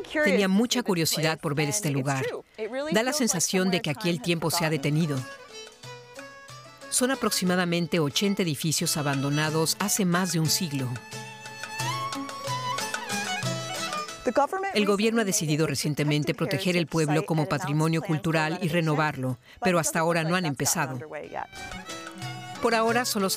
Tenía mucha curiosidad por ver este lugar. Da la sensación de que aquí el tiempo se ha detenido. Son aproximadamente 80 edificios abandonados hace más de un siglo. El gobierno ha decidido recientemente proteger el pueblo como patrimonio cultural y renovarlo, pero hasta ahora no han empezado. Por ahora solo